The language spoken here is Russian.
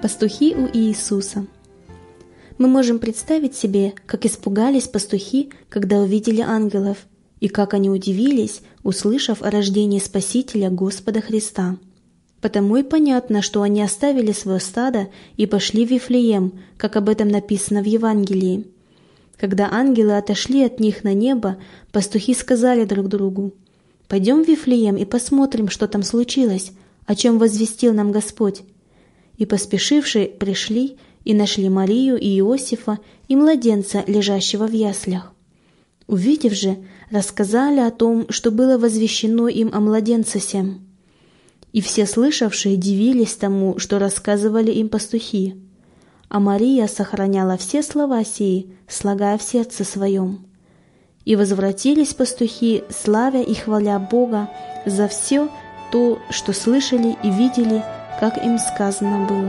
Пастухи у Иисуса. Мы можем представить себе, как испугались пастухи, когда увидели ангелов, и как они удивились, услышав о рождении Спасителя Господа Христа. Потому и понятно, что они оставили свое стадо и пошли в Вифлеем, как об этом написано в Евангелии. Когда ангелы отошли от них на небо, пастухи сказали друг другу: «Пойдем в Вифлеем и посмотрим, что там случилось, о чем возвестил нам Господь». И поспешившие пришли и нашли Марию и Иосифа и младенца, лежащего в яслях. Увидев же, рассказали о том, что было возвещено им о младенце сем. И все слышавшие дивились тому, что рассказывали им пастухи. А Мария сохраняла все слова сии, слагая в сердце своем. И возвратились пастухи, славя и хваля Бога за все то, что слышали и видели, как им сказано было.